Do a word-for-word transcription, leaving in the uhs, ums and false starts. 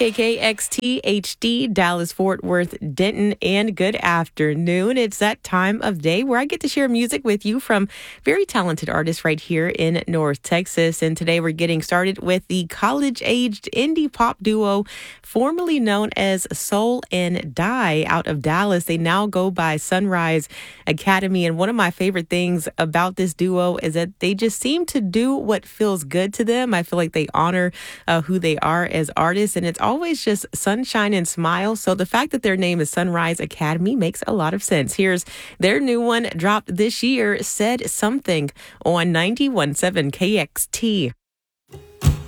K K X T H D, Dallas, Fort Worth, Denton, and good afternoon. It's that time of day where I get to share music with you from very talented artists right here in North Texas. And today we're getting started with the college-aged indie pop duo formerly known as Soul and Die out of Dallas. They now go by Sunrise Academy. And one of my favorite things about this duo is that they just seem to do what feels good to them. I feel like they honor uh, who they are as artists, and it's always just sunshine and smiles. So the fact that their name is Sunrise Academy makes a lot of sense. Here's their new one dropped this year, Said Something, on ninety-one point seven K X T.